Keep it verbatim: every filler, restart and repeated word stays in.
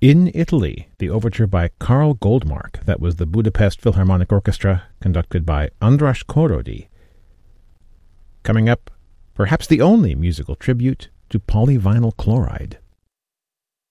In Italy, the overture by Karl Goldmark, that was the Budapest Philharmonic Orchestra, conducted by András Korody. Coming up, perhaps the only musical tribute to polyvinyl chloride.